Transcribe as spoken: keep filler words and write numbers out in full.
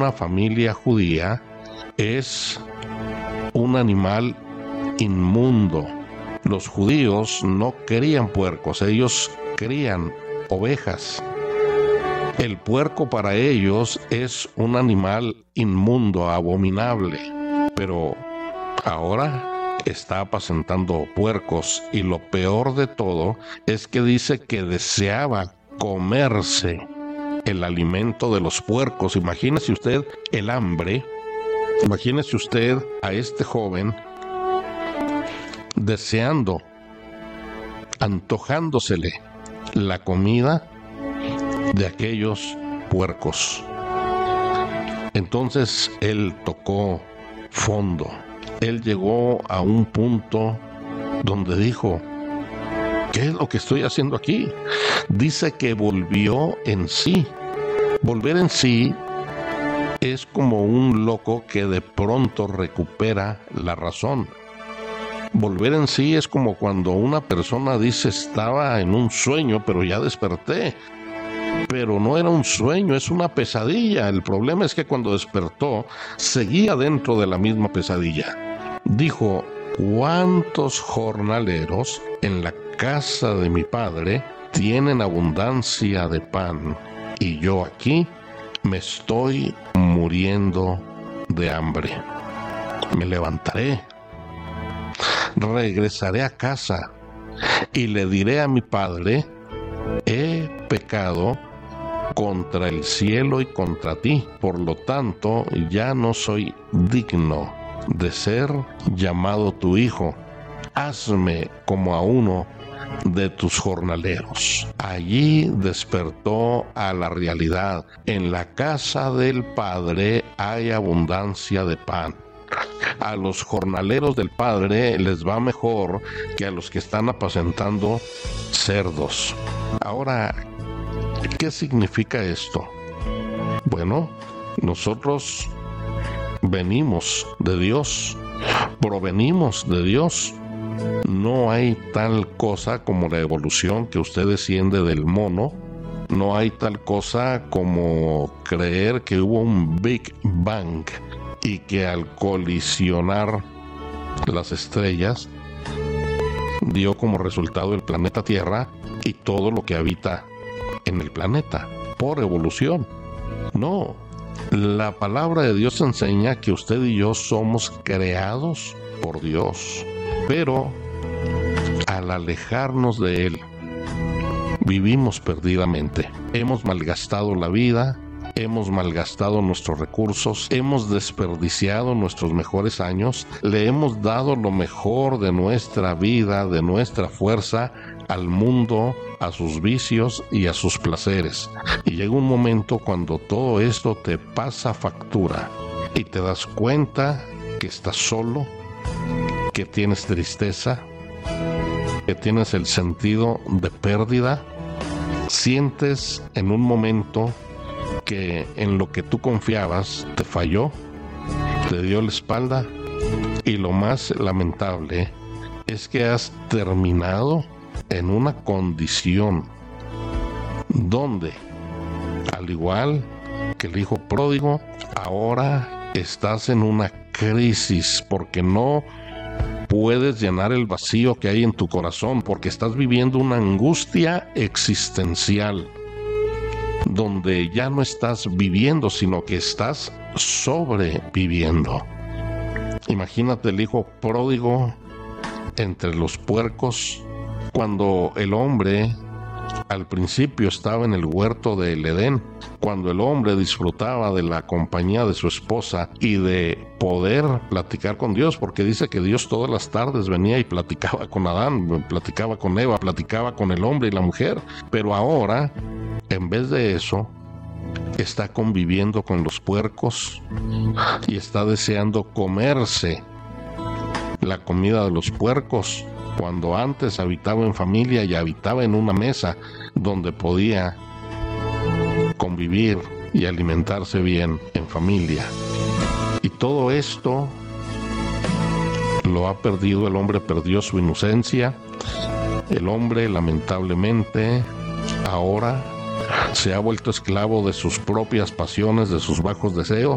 una familia judía es un animal inmundo. Los judíos no crían puercos, ellos crían ovejas. El puerco para ellos es un animal inmundo, abominable, pero ahora está apacentando puercos, y lo peor de todo es que dice que deseaba comerse el alimento de los puercos. Imagínese usted el hambre, imagínese usted a este joven deseando, antojándosele la comida de aquellos puercos. Entonces él tocó fondo. Él llegó a un punto donde dijo: ¿qué es lo que estoy haciendo aquí? Dice que volvió en sí. Volver en sí es como un loco que de pronto recupera la razón. Volver en sí es como cuando una persona dice: estaba en un sueño, pero ya desperté. Pero no era un sueño, es una pesadilla. El problema es que cuando despertó, seguía dentro de la misma pesadilla. Dijo: ¿cuántos jornaleros en la casa de mi padre tienen abundancia de pan, y yo aquí me estoy muriendo de hambre? Me levantaré, regresaré a casa y le diré a mi padre: he pecado contra el cielo y contra ti, por lo tanto ya no soy digno de ser llamado tu hijo. Hazme como a uno de tus jornaleros. Allí despertó a la realidad. En la casa del Padre hay abundancia de pan. A los jornaleros del Padre les va mejor que a los que están apacentando cerdos. Ahora, ¿qué significa esto? Bueno, nosotros venimos de Dios, provenimos de Dios. No hay tal cosa como la evolución, que usted desciende del mono. No hay tal cosa como creer que hubo un Big Bang y que al colisionar las estrellas dio como resultado el planeta Tierra y todo lo que habita en el planeta por evolución. No, la palabra de Dios enseña que usted y yo somos creados por Dios, pero al alejarnos de Él vivimos perdidamente. Hemos malgastado la vida, hemos malgastado nuestros recursos, hemos desperdiciado nuestros mejores años, le hemos dado lo mejor de nuestra vida, de nuestra fuerza, al mundo, a sus vicios y a sus placeres. Y llega un momento cuando todo esto te pasa factura y te das cuenta que estás solo, que tienes tristeza, que tienes el sentido de pérdida. Sientes en un momento que en lo que tú confiabas te falló, te dio la espalda, y lo más lamentable es que has terminado en una condición donde, al igual que el hijo pródigo, ahora estás en una crisis porque no puedes llenar el vacío que hay en tu corazón, porque estás viviendo una angustia existencial donde ya no estás viviendo, sino que estás sobreviviendo. Imagínate el hijo pródigo entre los puercos, cuando el hombre al principio estaba en el huerto del Edén, cuando el hombre disfrutaba de la compañía de su esposa y de poder platicar con Dios, porque dice que Dios todas las tardes venía y platicaba con Adán, platicaba con Eva, platicaba con el hombre y la mujer. Pero ahora, en vez de eso, está conviviendo con los puercos y está deseando comerse la comida de los puercos, cuando antes habitaba en familia y habitaba en una mesa donde podía convivir y alimentarse bien en familia. Y todo esto lo ha perdido. El hombre perdió su inocencia. El hombre, lamentablemente, ahora se ha vuelto esclavo de sus propias pasiones, de sus bajos deseos.